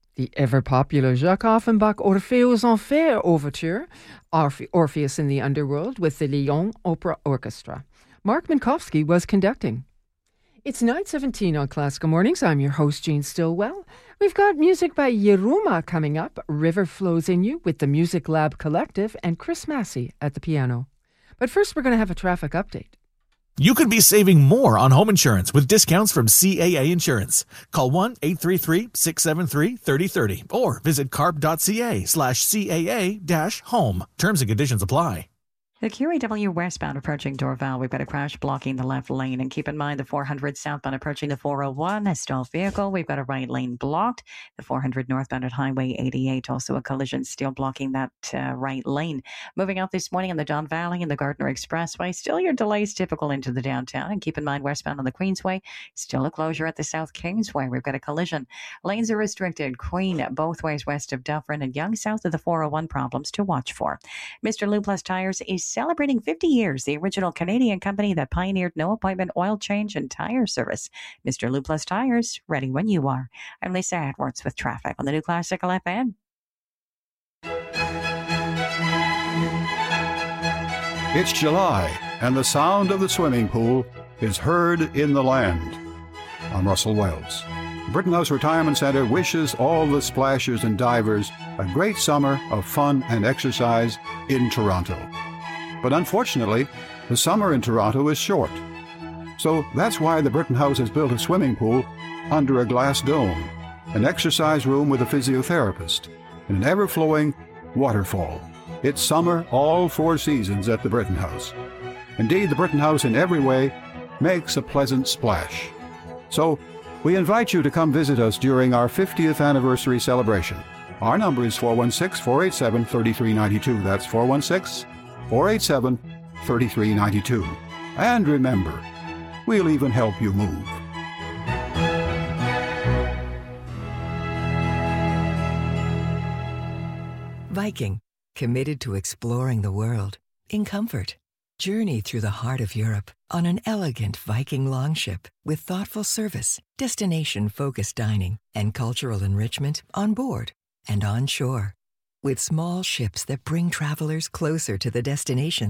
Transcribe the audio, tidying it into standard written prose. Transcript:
The ever-popular Jacques Offenbach Orpheus Enfer Overture, Orpheus in the Underworld with the Lyon Opera Orchestra. Mark Minkowski was conducting. It's 9:17 on Classical Mornings. I'm your host, Jean Stillwell. We've got music by Yeruma coming up, River Flows in You with the Music Lab Collective, and Chris Massey at the piano. But first, we're going to have a traffic update. You could be saving more on home insurance with discounts from CAA Insurance. Call 1-833-673-3030 or visit carp.ca/CAA-home. Terms and conditions apply. The QAW westbound approaching Dorval, we've got a crash blocking the left lane. And keep in mind the 400 southbound approaching the 401, a stalled vehicle. We've got a right lane blocked. The 400 northbound at Highway 88, also a collision still blocking that right lane. Moving out this morning in the Don Valley and the Gardner Expressway, still your delays typical into the downtown. And keep in mind westbound on the Queensway, still a closure at the South Kingsway. We've got a collision. Lanes are restricted. Queen both ways west of Dufferin and Yonge south of the 401, problems to watch for. Mr. Lube Plus Tires is celebrating 50 years, the original Canadian company that pioneered no appointment oil change and tire service. Mr. Lube Plus Tires, ready when you are. I'm Lisa Edwards with traffic on the New Classical FM. It's July, and the sound of the swimming pool is heard in the land. I'm Russell Wells. Britton House Retirement Center wishes all the splashers and divers a great summer of fun and exercise in Toronto. But unfortunately, the summer in Toronto is short. So that's why the Britton House has built a swimming pool under a glass dome, an exercise room with a physiotherapist, and an ever-flowing waterfall. It's summer all 4 seasons at the Britton House. Indeed, the Britton House in every way makes a pleasant splash. So we invite you to come visit us during our 50th anniversary celebration. Our number is 416-487-3392. That's 416-487-3392. And remember, we'll even help you move. Viking, committed to exploring the world in comfort. Journey through the heart of Europe on an elegant Viking longship with thoughtful service, destination-focused dining, and cultural enrichment on board and on shore. With small ships that bring travelers closer to the destination